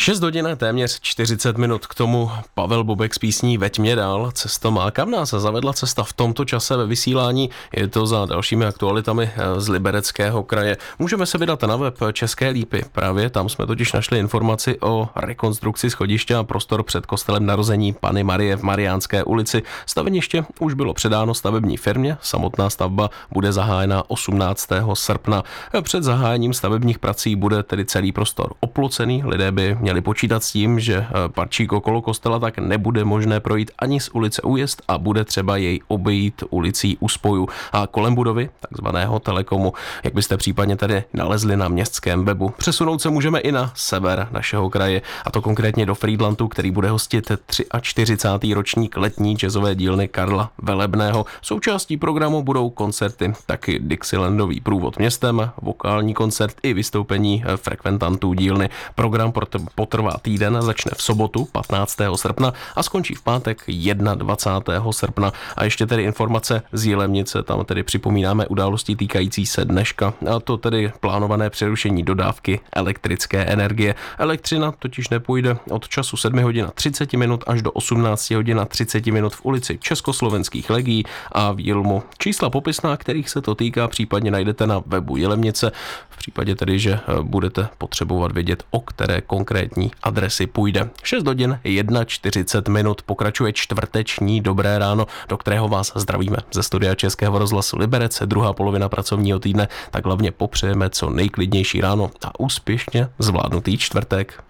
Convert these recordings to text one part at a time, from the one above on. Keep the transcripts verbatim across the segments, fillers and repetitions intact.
šest hodin téměř čtyřicet minut, k tomu Pavel Bobek s písní Veď mě dál, cesta má. Kam nás zavedla cesta v tomto čase ve vysílání? Je to za dalšími aktualitami z Libereckého kraje. Můžeme se vydat na web České Lípy. Právě tam jsme totiž našli informaci o rekonstrukci schodiště a prostor před kostelem Narození Panny Marie v Mariánské ulici. Staveniště už bylo předáno stavební firmě, samotná stavba bude zahájena osmnáctého srpna. Před zahájením stavebních prací bude tedy celý prostor oplocený. Lidé by měli počítat s tím, že parčík okolo kostela tak nebude možné projít ani z ulice Újezd a bude třeba jej obejít ulicí u spoju. A kolem budovy, takzvaného Telekomu, jak byste případně tady nalezli na městském webu, přesunout se můžeme i na sever našeho kraje, a to konkrétně do Frýdlantu, který bude hostit čtyřicátý třetí ročník letní jazzové dílny Karla Velebného. Součástí programu budou koncerty, taky Dixielandový průvod městem, vokální koncert i vystoupení frekventantů dílny. Program potrvá týden, začne v sobotu patnáctého srpna a skončí v pátek dvacátého prvního srpna. A ještě tedy informace z Jilemnice, tam tedy připomínáme události týkající se dneška, a to tedy plánované přerušení dodávky elektrické energie. Elektřina totiž nepůjde od času sedm hodin a třicet minut až do osmnáct hodin a třicet minut v ulici Československých legií a v Jilmu. Čísla popisná, kterých se to týká, případně najdete na webu Jilemnice, v případě tedy, že budete potřebovat vědět, o které konkrétní adresy půjde. šest hodin čtyřicet minut pokračuje čtvrteční Dobré ráno, do kterého vás zdravíme ze studia Českého rozhlasu Liberec. Druhá polovina pracovního týdne, tak hlavně popřejeme co nejklidnější ráno a úspěšně zvládnutý čtvrtek.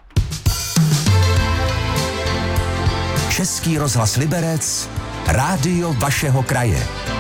Český rozhlas Liberec, rádio vašeho kraje.